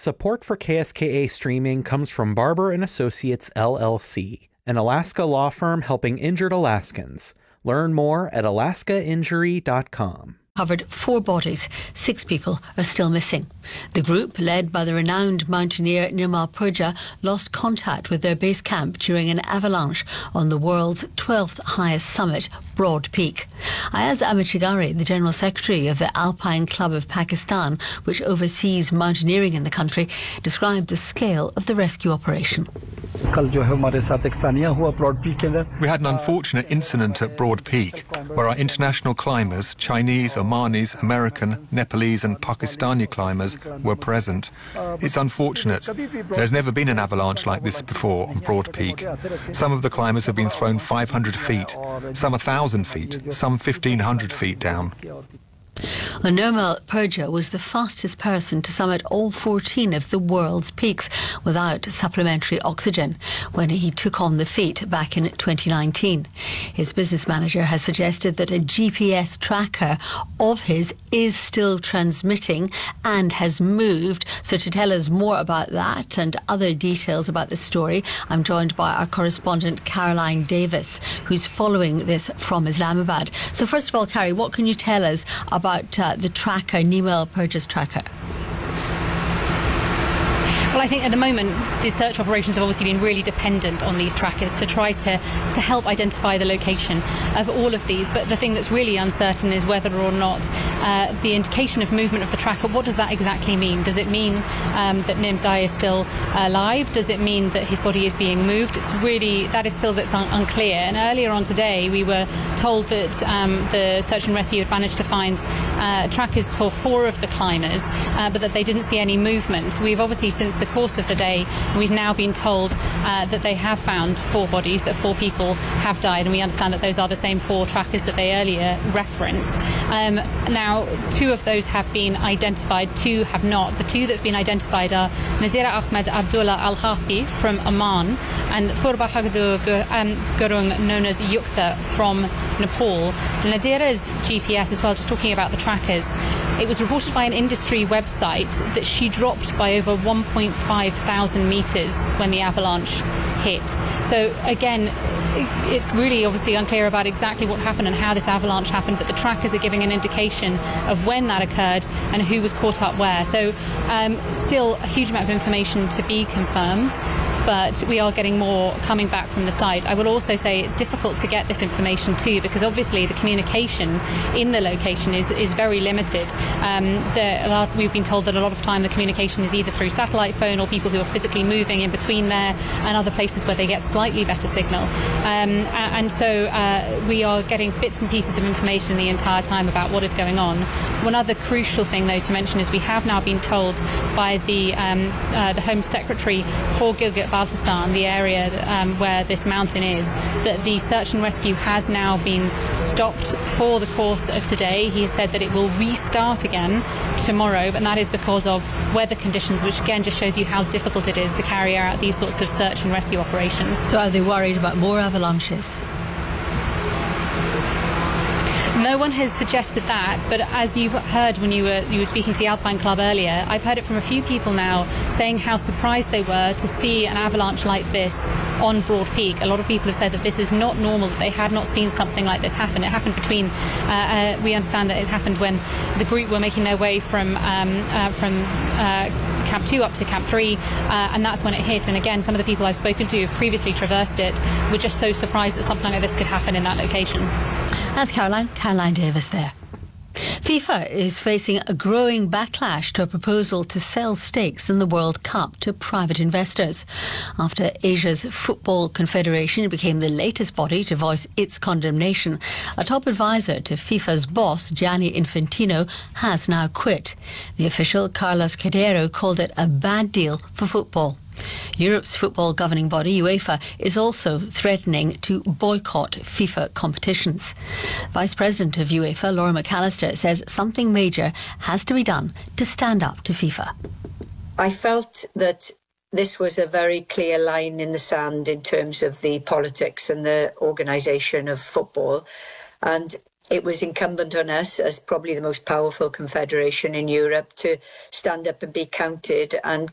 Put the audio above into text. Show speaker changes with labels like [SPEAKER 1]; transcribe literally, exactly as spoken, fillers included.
[SPEAKER 1] Support for K S K A streaming comes from Barber and Associates, L L C, an Alaska law firm helping injured Alaskans. Learn more at alaska injury dot com.
[SPEAKER 2] Covered four bodies. Six people are still missing. The group, led by the renowned mountaineer Nirmal Purja, lost contact with their base camp during an avalanche on the world's twelfth highest summit, Broad Peak. Ayaz Amichigari, the General Secretary of the Alpine Club of Pakistan, which oversees mountaineering in the country, described the scale of the rescue operation.
[SPEAKER 3] We had an unfortunate incident at Broad Peak where our international climbers, Chinese, Omanis, American, Nepalese and Pakistani climbers were present. It's unfortunate. There's never been an avalanche like this before on Broad Peak. Some of the climbers have been thrown five hundred feet, some one thousand feet, some fifteen hundred feet down.
[SPEAKER 2] Nirmal Purja was the fastest person to summit all fourteen of the world's peaks without supplementary oxygen when he took on the feat back in twenty nineteen. His business manager has suggested that a G P S tracker of his is still transmitting and has moved. So to tell us more about that and other details about the story, I'm joined by our correspondent Caroline Davis, who's following this from Islamabad. So first of all, Carrie, what can you tell us about uh, the tracker, Nirmal Purja's tracker?
[SPEAKER 4] Well, I think at the moment the search operations have obviously been really dependent on these trackers to try to, to help identify the location of all of these. But the thing that's really uncertain is whether or not uh, the indication of movement of the tracker, what does that exactly mean? Does it mean um, that Nim's Dai is still alive? Does it mean that his body is being moved? It's really, that is still that's un- unclear. And earlier on today we were told that um, the search and rescue had managed to find uh, trackers for four of the climbers, uh, but that they didn't see any movement. We've obviously since the course of the day, we've now been told uh, that they have found four bodies, that four people have died, and we understand that those are the same four trackers that they earlier referenced. Um, now, two of those have been identified, two have not. The two that have been identified are Nazira Ahmed Abdullah Al-Hathi from Oman and Purba Hagdu um, Gurung, known as Yukta, from Nepal. Nadira's G P S as well, just talking about the trackers, it was reported by an industry website that she dropped by over one point five thousand metres when the avalanche hit. So again, it's really obviously unclear about exactly what happened and how this avalanche happened, but the trackers are giving an indication of when that occurred and who was caught up where. So um, still a huge amount of information to be confirmed, but we are getting more coming back from the site. I will also say it's difficult to get this information too, because obviously the communication in the location is, is very limited. Um, there, a lot, we've been told that a lot of time the communication is either through satellite phone or people who are physically moving in between there and other places where they get slightly better signal. Um, and so uh, we are getting bits and pieces of information the entire time about what is going on. One other crucial thing though to mention is we have now been told by the, um, uh, the Home Secretary for Gilgit-Baltistan, the area um, where this mountain is, that the search and rescue has now been stopped for the course of today. He has said that it will restart again tomorrow, and that is because of weather conditions, which again just shows you how difficult it is to carry out these sorts of search and rescue operations.
[SPEAKER 2] So are they worried about more avalanches?
[SPEAKER 4] No one has suggested that, but as you heard when you were you were speaking to the Alpine Club earlier, I've heard it from a few people now saying how surprised they were to see an avalanche like this on Broad Peak. A lot of people have said that this is not normal, that they had not seen something like this happen. It happened between, uh, uh, we understand that it happened when the group were making their way from um, uh, from uh, Camp two up to Camp three, uh, and that's when it hit. And again, some of the people I've spoken to who've previously traversed it were just so surprised that something like this could happen in that location.
[SPEAKER 2] That's Caroline. Caroline Davis there. FIFA is facing a growing backlash to a proposal to sell stakes in the World Cup to private investors. After Asia's Football Confederation became the latest body to voice its condemnation, a top advisor to FIFA's boss, Gianni Infantino, has now quit. The official, Carlos Cordeiro, called it a bad deal for football. Europe's football governing body, UEFA, is also threatening to boycott FIFA competitions. Vice President of UEFA, Laura McAllister, says something major has to be done to stand up to FIFA.
[SPEAKER 5] I felt that this was a very clear line in the sand in terms of the politics and the organisation of football, and it was incumbent on us, as probably the most powerful confederation in Europe, to stand up and be counted and